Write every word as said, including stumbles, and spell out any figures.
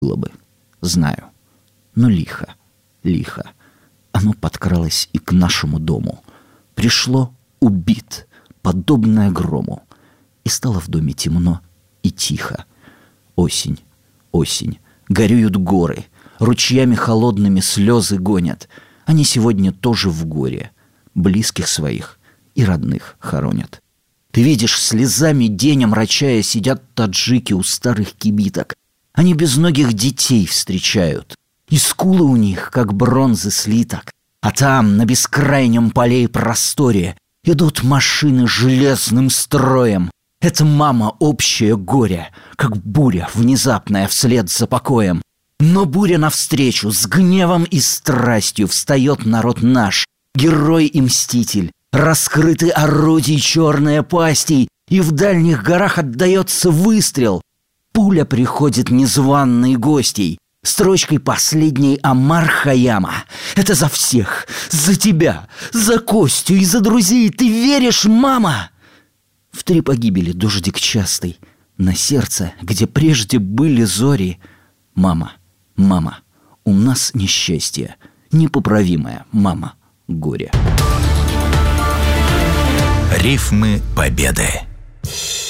было бы, знаю, но лихо, лихо. Оно подкралось и к нашему дому. Пришло, убит, подобное грому. И стало в доме темно и тихо. Осень, осень, горюют горы, ручьями холодными слезы гонят. Они сегодня тоже в горе, близких своих и родных хоронят. Ты видишь, слезами день омрачая, сидят таджики у старых кибиток. Они безногих детей встречают, и скулы у них, как бронзы слиток. А там, на бескрайнем поле и просторе, идут машины железным строем. Это мама общее горе, как буря внезапная вслед за покоем. Но буря навстречу, с гневом и страстью встает народ наш, герой и мститель. Раскрыты орудий черные пастей, и в дальних горах отдается выстрел. Пуля приходит незваной гостей, строчкой последней Омар Хайяма. Это за всех, за тебя, за Костю и за друзей. Ты веришь, мама? В три погибели дождик частый, на сердце, где прежде были зори. Мама, мама, у нас несчастье, непоправимое, мама, горе. Рифмы Победы.